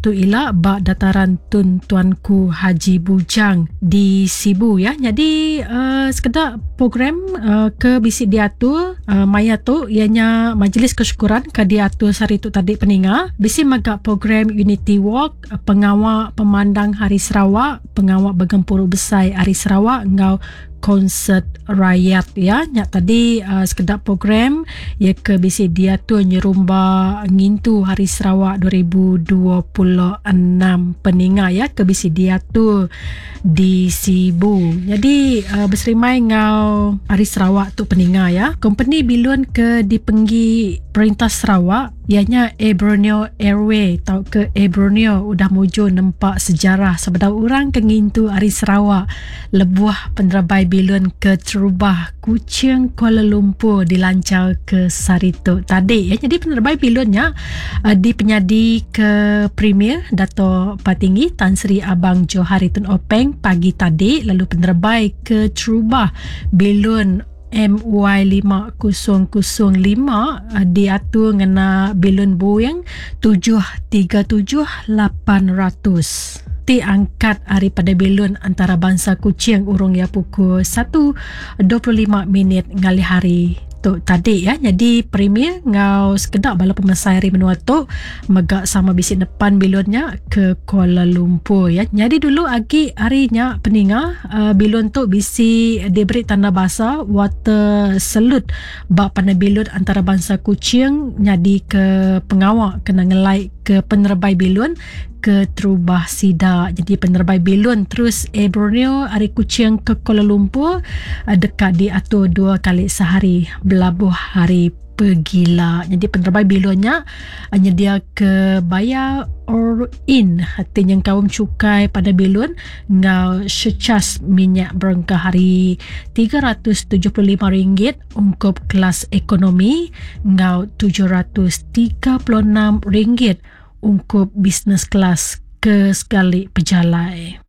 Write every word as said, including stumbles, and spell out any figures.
tu ila ba dataran Tun Tuanku Haji Bujang di Sibu ya. Jadi uh, sekedar program uh, ke bisi diatur uh, maya tu ianya majlis kesyukuran ke diatur sari tu tadi peninga bisi magak program Unity Walk, uh, pengawal pemandang Hari Sarawak, pengawal bergempur besar Hari Sarawak ngau konsert rakyat ya. Nyak tadi uh, sekedar program ya ke bisi dia tu nyerumba ngintu Hari Sarawak dua ribu dua puluh enam peninga ya ke bisi dia tu di Sibu. Jadi uh, berserimai ngau Hari Sarawak tu peninga ya. Company bilun ke dipenggi Perintah Sarawak ianya Air Borneo Airway tau ke Air Borneo udah muju nampak sejarah sebedah orang ke ngintu Hari Sarawak lebuah penerabai bilun ke Terubah Kuching Kuala Lumpur dilancar ke Sarito tadi ya. Jadi penerabai bilunnya uh, di penyadi ke Premier Dato' Patinggi Tan Sri Abang Johari Tun Openg pagi tadi, lalu penerabai ke Terubah bilun M Y lima kosong kosong lima uh, diatur ngena bilun Boeing tujuh tiga tujuh lapan ratus. Ti angkat daripada bilun antarabangsa Kuching urung ya pukul satu dua puluh lima minit ngali hari tu tadi ya. Jadi Premier ngau sekedar bala pemesai hari menua tu megak sama bisi depan bilunnya ke Kuala Lumpur ya. Jadi dulu agi harinya peninga uh, bilun tu bisi diberi tanda bahasa water salute bak pandai bilun antarabangsa Kuching nyadi ke pengawal kena ngelai ke penerebai bilun ke Terubah Sida. Jadi penerebai bilun terus Air Borneo hari Kuching ke Kuala Lumpur uh, dekat diatur dua kali sehari belabuh hari Pegila. Jadi penerebai bilunnya uh, nyedia ke bayar or in hati yang kaum cukai pada bilun ngau secas minyak berangka hari tiga ratus tujuh puluh lima ringgit ungkup kelas ekonomi ngau tujuh ratus tiga puluh enam ringgit ungkup business class ke sekali pejalai.